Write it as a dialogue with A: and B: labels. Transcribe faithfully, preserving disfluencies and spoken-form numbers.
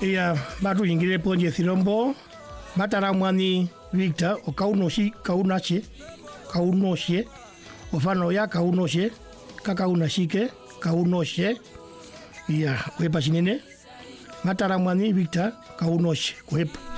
A: Ia batu ingire ponje thirombo Mataramwani Victor o kaunoshi kaunache kaunoshe ofano ya kaunoshe kakaunashike kaunoshe ia kwepa chinene Mataramwani Victor kaunoshe kwepa